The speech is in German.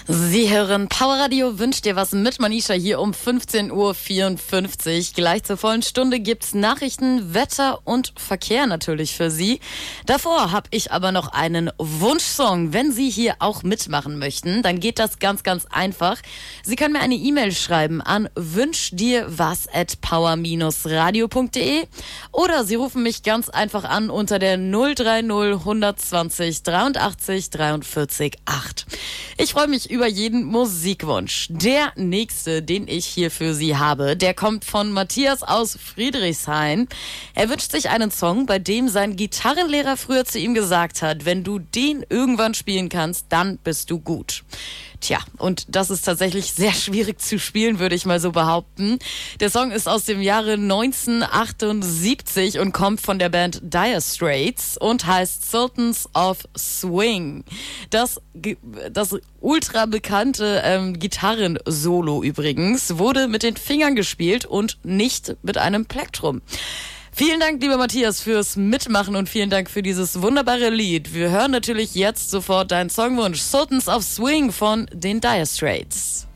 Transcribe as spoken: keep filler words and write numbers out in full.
Sie hören Powerradio wünscht dir was mit Manisha hier um fünfzehn Uhr vierundfünfzig. Gleich zur vollen Stunde gibt's Nachrichten, Wetter und Verkehr natürlich für Sie. Davor habe ich aber noch einen Wunschsong. Wenn Sie hier auch mitmachen möchten, dann geht das ganz, ganz einfach. Sie können mir eine E-Mail schreiben an wünschdirwas at power radio punkt de oder Sie rufen mich ganz einfach an unter der null drei null hundertzwanzig dreiundachtzig dreiundvierzig acht. Ich freue mich über jeden Musikwunsch. Der nächste, den ich hier für Sie habe, der kommt von Matthias aus Friedrichshain. Er wünscht sich einen Song, bei dem sein Gitarrenlehrer früher zu ihm gesagt hat, wenn du den irgendwann spielen kannst, dann bist du gut. Tja, und das ist tatsächlich sehr schwierig zu spielen, würde ich mal so behaupten. Der Song ist aus dem Jahre neunzehnhundertachtundsiebzig und kommt von der Band Dire Straits und heißt Sultans of Swing. Das, das ultra bekannte ähm, Gitarrensolo übrigens wurde mit den Fingern gespielt und nicht mit einem Plektrum. Vielen Dank, lieber Matthias, fürs Mitmachen und vielen Dank für dieses wunderbare Lied. Wir hören natürlich jetzt sofort deinen Songwunsch Sultans of Swing von den Dire Straits.